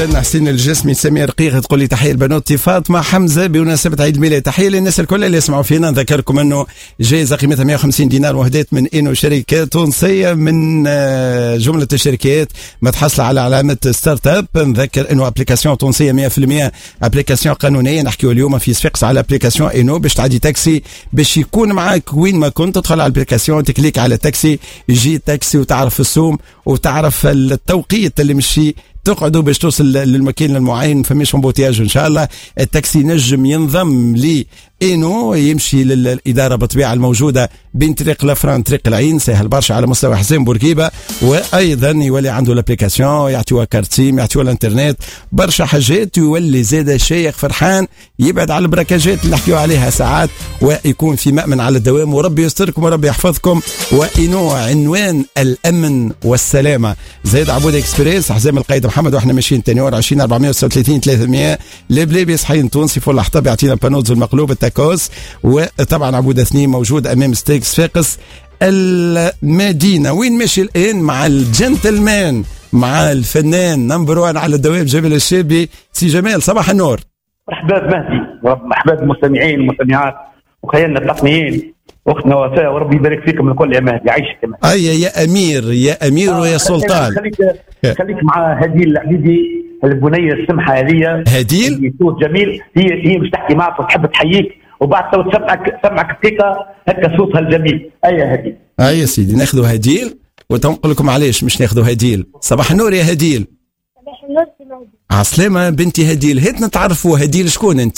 أستاذنا حسين الجسمي سمير رقيق تقول لي تحية البنوتي فاطمة حمزة بمناسبة عيد الميلاد. تحية للناس الكل اللي يسمعوا فينا. نذكركم أنه جائزة قيمتها 150 دينار وهدات من إنو شركة تونسية من جملة الشركات متحصلة على علامة ستارت اب. نذكر أنه أبليكاسيون تونسية 100% أبليكاسيون قانونية. نحكيو اليوم في صفاقس على أبليكاسيون إنو باش تعدي تاكسي باش يكون معك وين ما كنت. تدخل على الأبليكاسيون تكليك على تاكسي يجي تاكسي وتعرف السوم وتعرف التوقيت اللي مشي تقعدوا باش توصل للمكان المعين. فماش امبوتياج ان شاء الله. التاكسي نجم ينضم لإنو يمشي للإدارة بالطبيعة الموجودة بين طريق لافران طريق العين سهل برشا على مستوى حسين بورقيبة. وأيضا يولي عنده الابليكاسيون يعطيوها كارتسيم يعطيوها الانترنت برشا حاجات. يولي زاد شيخ فرحان يبعد على البركاجات اللي نحكيو عليها ساعات ويكون في مأمن على الدوام. وربي يستركم وربي يحفظكم. وإنو عنوان الأمن والسلامة. زيد عبود اكسبريس حزام القايد محمد واحنا ماشيين تنور 20 436 300 لبليبي صحيين تونسي فول الحطب يعطينا بانوز المقلوب التاكوس. وطبعا عبود اثنين موجود امام ستيكس فاقس المدينه. وين ماشي الان مع الجنتلمان مع الفنان نمبر 1 على الدوام جمال الشابي سي جمال. صباح النور. مرحبا بمهدي ومرحبا بالمستمعين والمستمعات وخيالنا التقنيين اختنا وفاء وربي يبارك فيكم الكل يا مهدي. يعيشك يا مهدي. يا امير يا امير ويا سلطان. خليك مع هديل العبيدي البنيه السمحه هذه. هديل صوت جميل. هي مش تحكي معك وتحب تحييك وبعد تو سمعك دقيقه هكا صوتها الجميل. يا هديل. يا سيدي ناخذوا هديل وتنقول لكم علاش مش ناخذوا هديل. صباح النور يا هديل. صباح النور سي مهدي. عسلامة بنتي هديل. هات نتعرفوا هديل شكون انت؟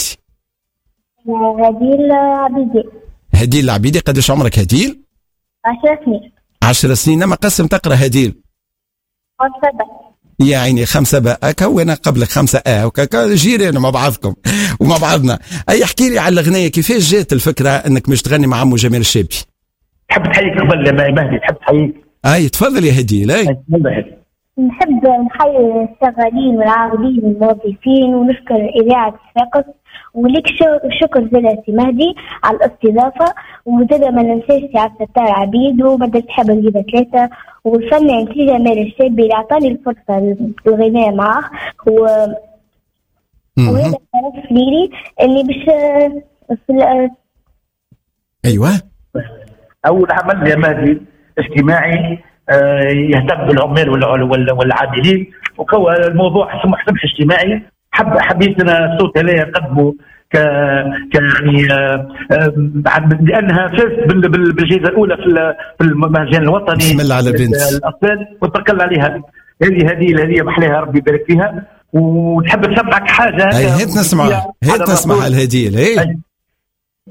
هديل عبيدي. هديل العبيدي. قداش عمرك هديل؟ 10 سنين. 10 سنين. لما قسم تقرا هديل؟ 5 بقى. يا عيني 5 بقى وانا قبلك 5 وكاكا جيران مع بعضكم ومع بعضنا. احكي لي على الاغنيه كيفاش جات الفكره انك مش تغني مع عمو جمال الشابي؟ تحب تحييك قبل يا مهدي. تحب تحييك. تفضل يا هديل. نحب نحيي الشغالين والعاملين والموظفين ونشكر إذاعة صفاقس وليك شكر زلاتي مهدي على الاستضافة. وزاد ما ننساش عبد الستار عبيد ومدرسة حابة جديدة 3 والفنان سي جمال الشابي اللي أعطاني الفرصة للغناء معه وهذا شرف لي إني باش أيوة. أول عمل يا مهدي اجتماعي يهتم بالعمال والعاملين وكون الموضوع سمح اجتماعي. حبيت انا الصوت هذا نقدمه يعني لانها فازت بالجائزه الاولى في المهرجان الوطني. بسم الله على بنت الاطفال وتبارك الله عليها. هذه الهديه محلاها ربي يبارك فيها. ونحب نسمعك حاجه هات نسمع الهديه.